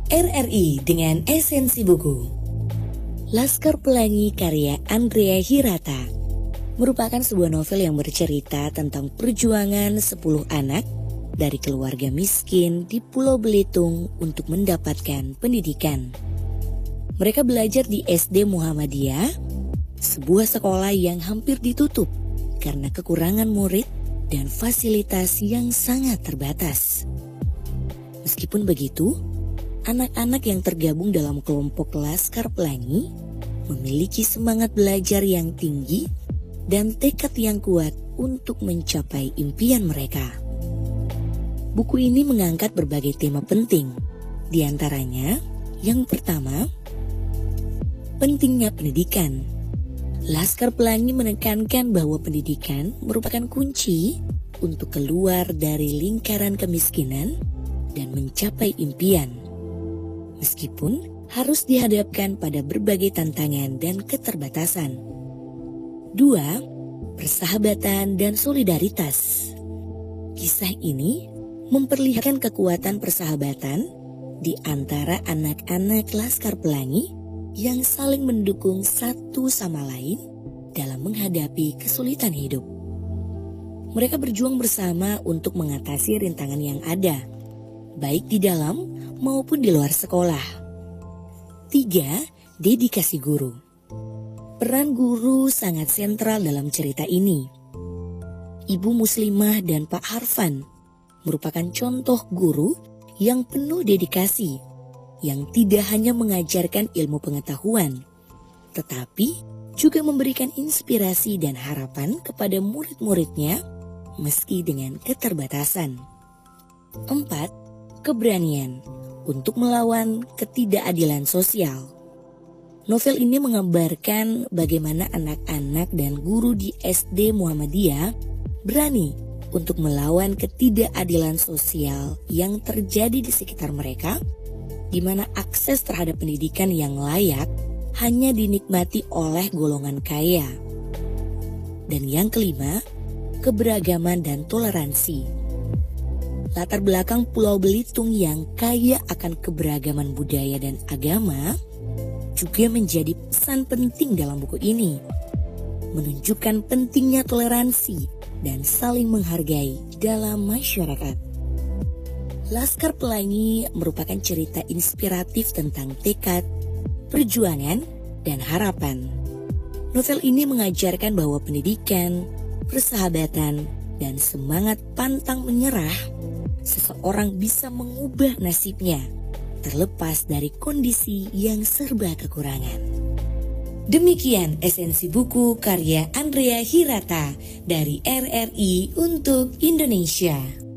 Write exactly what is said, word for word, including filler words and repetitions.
R R I dengan esensi buku. Laskar Pelangi karya Andrea Hirata merupakan sebuah novel yang bercerita tentang perjuangan sepuluh anak dari keluarga miskin di Pulau Belitung untuk mendapatkan pendidikan. Mereka belajar di S D Muhammadiyah, sebuah sekolah yang hampir ditutup karena kekurangan murid dan fasilitas yang sangat terbatas. Meskipun begitu, anak-anak yang tergabung dalam kelompok Laskar Pelangi memiliki semangat belajar yang tinggi dan tekad yang kuat untuk mencapai impian mereka. Buku ini mengangkat berbagai tema penting, di antaranya yang pertama, pentingnya pendidikan. Laskar Pelangi menekankan bahwa pendidikan merupakan kunci untuk keluar dari lingkaran kemiskinan dan mencapai impian. Meskipun harus dihadapkan pada berbagai tantangan dan keterbatasan. Dua, persahabatan dan solidaritas. Kisah ini memperlihatkan kekuatan persahabatan di antara anak-anak Laskar Pelangi yang saling mendukung satu sama lain dalam menghadapi kesulitan hidup. Mereka berjuang bersama untuk mengatasi rintangan yang ada, baik di dalam maupun di luar sekolah. Tiga, dedikasi guru. Peran guru sangat sentral dalam cerita ini. Ibu Muslimah dan Pak Harfan merupakan contoh guru yang penuh dedikasi, yang tidak hanya mengajarkan ilmu pengetahuan, tetapi juga memberikan inspirasi dan harapan kepada murid-muridnya meski dengan keterbatasan. Empat, keberanian untuk melawan ketidakadilan sosial. Novel ini menggambarkan bagaimana anak-anak dan guru di S D Muhammadiyah berani untuk melawan ketidakadilan sosial yang terjadi di sekitar mereka, di mana akses terhadap pendidikan yang layak hanya dinikmati oleh golongan kaya. Dan yang kelima, keberagaman dan toleransi. Latar belakang Pulau Belitung yang kaya akan keberagaman budaya dan agama juga menjadi pesan penting dalam buku ini, menunjukkan pentingnya toleransi dan saling menghargai dalam masyarakat. Laskar Pelangi merupakan cerita inspiratif tentang tekad, perjuangan, dan harapan. Novel ini mengajarkan bahwa pendidikan, persahabatan, dan semangat pantang menyerah, seseorang bisa mengubah nasibnya terlepas dari kondisi yang serba kekurangan. Demikian esensi buku karya Andrea Hirata dari R R I untuk Indonesia.